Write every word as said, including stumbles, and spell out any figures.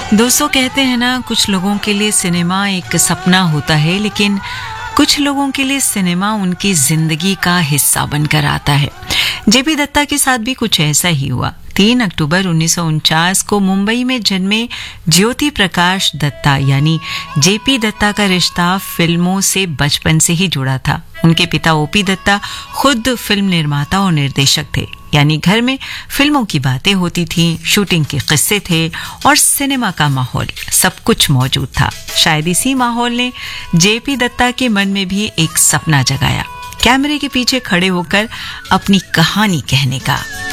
दोस्तों, कहते हैं ना, कुछ लोगों के लिए सिनेमा एक सपना होता है, लेकिन कुछ लोगों के लिए सिनेमा उनकी जिंदगी का हिस्सा बनकर आता है। जेपी दत्ता के साथ भी कुछ ऐसा ही हुआ। तीन अक्टूबर उन्नीस सौ उनचास को मुंबई में जन्मे ज्योति प्रकाश दत्ता यानी जेपी दत्ता का रिश्ता फिल्मों से बचपन से ही जुड़ा था। उनके पिता ओपी दत्ता खुद फिल्म निर्माता और निर्देशक थे, यानी घर में फिल्मों की बातें होती थीं, शूटिंग के किस्से थे और सिनेमा का माहौल, सब कुछ मौजूद था। शायद इसी माहौल ने जेपी दत्ता के मन में भी एक सपना जगाया, कैमरे के पीछे खड़े होकर अपनी कहानी कहने का।